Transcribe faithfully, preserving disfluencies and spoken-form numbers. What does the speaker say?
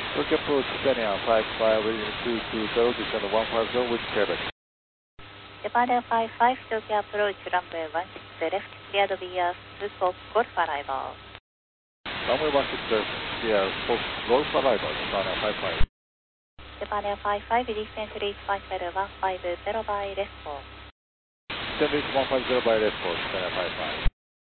Tokyo approach Japan five five, reading two two zero, descend one five zero with Quebec. Japan five five, Tokyo approach runway one six left, cleared via Fox Golf arrival. Runway one six left, clear Fox Golf arrival, Japan five five. Japan five five, descent reach one five zero by left four. Descent reach one five zero by left four, Japan five five.